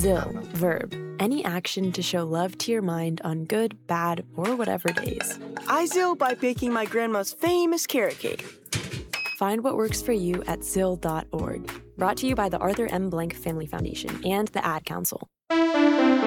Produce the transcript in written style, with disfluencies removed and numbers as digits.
Zill, verb, any action to show love to your mind on good, bad, or whatever days. I Zill by baking my grandma's famous carrot cake. Find what works for you at Zill.org. Brought to you by the Arthur M. Blank Family Foundation and the Ad Council.